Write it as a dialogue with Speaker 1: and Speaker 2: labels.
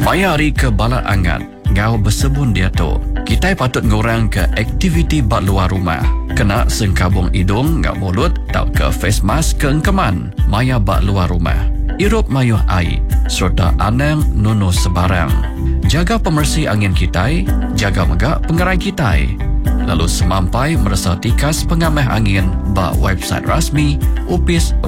Speaker 1: Maya hari ke bala angat, ngau bersebun dia tu. Kita patut ngurang ke aktiviti bak luar rumah. Kena sengkabung hidung ngak mulut, tau ke face mask ke engkeman. Maya bak luar rumah. Irup mayuh air, serta anang nunu sebarang. Jaga pemersih angin kita, jaga megak pengerai kita. Lalu semampai merasa tikas pengamah angin bak website rasmi UPIS